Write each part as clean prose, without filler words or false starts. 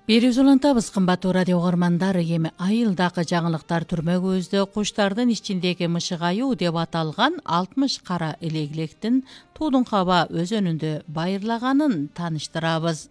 Бериз улантабыз кымбаттуу радио угармандар. Эми айылдагы жаңылыктар түрмөгүбүздө куштардын ичиндеги мышыгаюу деп аталган 60 кара элегилектин Туудун Каба өзөнүндө байырлаганын тааныштырабыз.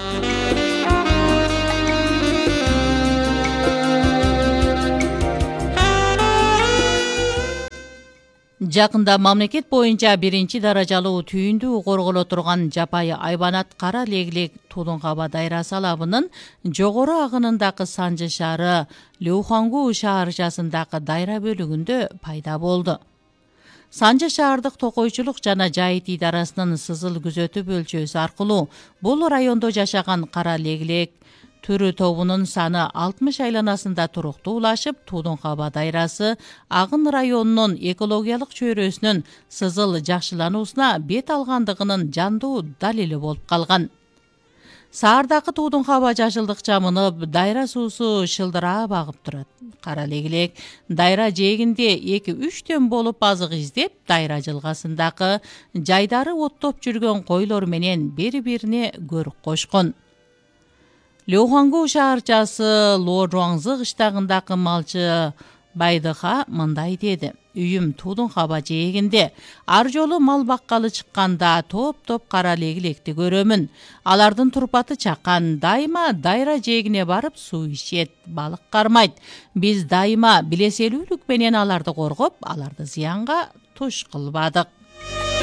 Жакында мамлекет боюнча 1-даражалуу түйүндүү корголо турган жапайы айбанат кара легилек Туудун Каба дайрасы алабынын жогору агынындагы Санжы шаары Леухангу шаарчасындагы дайра бөлүгүндө пайда болду. Санжы шаардык токойчулук жана жайыт идарасынын сызыл күзөтүү бөлчөсү аркылуу бул райондо жашаган кара легилек түрү тобунун саны 60 айланасында туруктуулашып, Туудун Каба дайрасы агын районунун экологиялык чөйрөсүнүн сызыл жакшылануусуна бет алгандыгынын жандуу далили болуп калган. Саардагы Туудун Каба жашылдык жамынып, дайра суусу шылдырап агып турат. Кара легилек дайра жээгинде 2-3 болуп азык издеп, дайра жылгасындагы жайдары оттоп жүргөн койлор менен бири-бирине көрүк кошкон. Леухангу шаарчасы Ло-Жуаңзы кыштагындагы малчы Байдыха мындай деди: үйүм Туудун Каба жээгинде. Ар жолу мал баккалы чыкканда топ-топ кара легилекти көрөмүн. Алардын турпаты чакан, дайыма дайра жээгине барып суу ичет, балык кармайт. Биз дайыма билеселүүлүк менен аларды коргоп, аларды зыянга туш кылбадык.